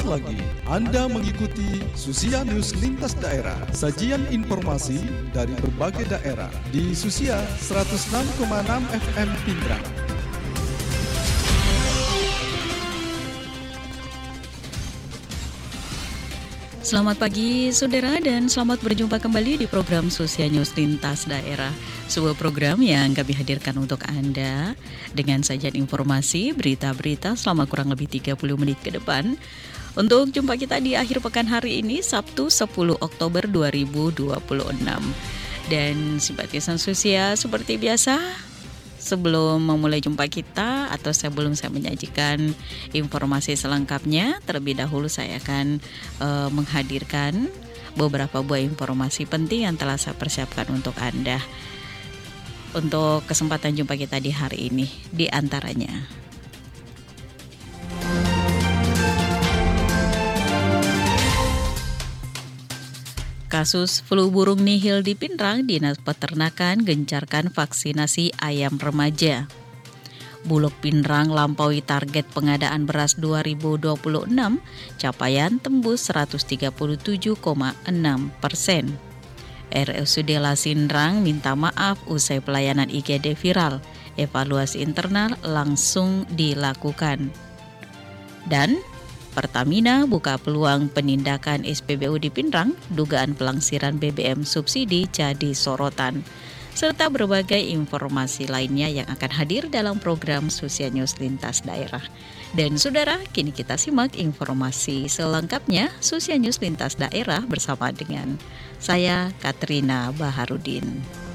lagi, Anda mengikuti Susia News Lintas Daerah. Sajian informasi dari berbagai daerah di Susia 106,6 FM Pindrang. Selamat pagi saudara dan selamat berjumpa kembali di program Susia News Lintas Daerah. Sebuah program yang kami hadirkan untuk Anda dengan sajian informasi, berita-berita selama kurang lebih 30 menit ke depan. Untuk jumpa kita di akhir pekan hari ini, Sabtu 10 Oktober 2026. Dan simpatisan Susia seperti biasa, sebelum memulai jumpa kita atau sebelum saya menyajikan informasi selengkapnya, terlebih dahulu saya akan menghadirkan beberapa buah informasi penting yang telah saya persiapkan untuk Anda. Untuk kesempatan jumpa kita di hari ini, di antaranya kasus flu burung nihil di Pindrang, Dinas Peternakan gencarkan vaksinasi ayam remaja. Bulog Pindrang lampaui target pengadaan beras 2026, capaian tembus 137,6%. RSUD Lasindrang minta maaf usai pelayanan IGD viral, evaluasi internal langsung dilakukan. Dan Pertamina buka peluang penindakan SPBU di Pindrang, dugaan pelangsiran BBM subsidi jadi sorotan, serta berbagai informasi lainnya yang akan hadir dalam program Susia News Lintas Daerah. Dan saudara, kini kita simak informasi selengkapnya Susia News Lintas Daerah bersama dengan saya, Katrina Baharudin.